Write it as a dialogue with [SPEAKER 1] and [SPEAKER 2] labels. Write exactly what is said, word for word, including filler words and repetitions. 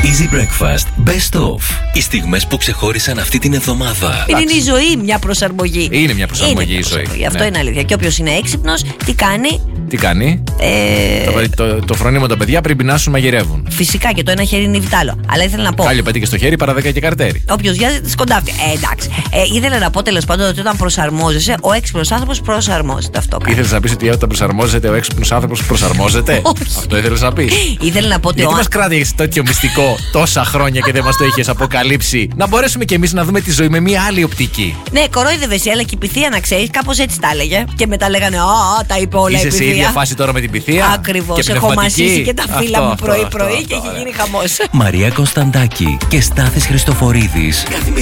[SPEAKER 1] Easy Breakfast Best Of. Οι στιγμές που ξεχώρισαν αυτή την εβδομάδα.
[SPEAKER 2] Είναι η ζωή μια προσαρμογή.
[SPEAKER 3] Είναι μια προσαρμογή
[SPEAKER 2] είναι
[SPEAKER 3] η ζωή.
[SPEAKER 2] προσαρμογή. Αυτό
[SPEAKER 3] ναι.
[SPEAKER 2] είναι αλήθεια. Και όποιος είναι έξυπνος, τι κάνει.
[SPEAKER 3] Τι κάνει.
[SPEAKER 2] Ε...
[SPEAKER 3] Το, το, το φρονίμο τα παιδιά πριν πεινάσουν μαγειρεύουν.
[SPEAKER 2] Φυσικά και το ένα χέρι είναι βιτάλο. Αλλά ήθελα να πω.
[SPEAKER 3] Κάλιο πετύχει στο χέρι, παρά δέκα και καρτέρι.
[SPEAKER 2] Όποιος βιάζεται τη σκοντάφτει. Ε, εντάξει. Ε, ήθελα να πω τέλος πάντων ότι όταν προσαρμόζεσαι, ο έξυπνος άνθρωπος προσαρμόζεται. Αυτό κάνει.
[SPEAKER 3] Ήθελες να πεις ότι όταν προσαρμόζεται, ο έξυπνος άνθρωπος προσαρμόζεται.
[SPEAKER 2] Όχι.
[SPEAKER 3] Αυτό ήθελες να πεις.
[SPEAKER 2] Ήθελα να πω ότι.
[SPEAKER 3] Γιατί
[SPEAKER 2] ο...
[SPEAKER 3] μας κράτηγες τέτοιο μυστικό τόσα χρόνια και δεν μας το είχες αποκαλύψει. Να μπορέσουμε κι εμείς να δούμε τη ζωή με μια άλλη οπτική.
[SPEAKER 2] Ναι, κορόιδευες, αλλά και η πυθία να ξέρεις, κάπως έτσι τα έλεγε. Και μετά λέγανε, Α, τα είπε όλα η
[SPEAKER 3] Είσαι
[SPEAKER 2] πυθία.
[SPEAKER 3] σε ίδια φάση τώρα με την πυθία.
[SPEAKER 2] Ακριβώς. Έχω μασίσει και τα φύλλα μου πρωί-πρωί και έχει γίνει χαμός.
[SPEAKER 1] Μαρία Κωνσταντάκη και Στάθης Χριστοφορίδης.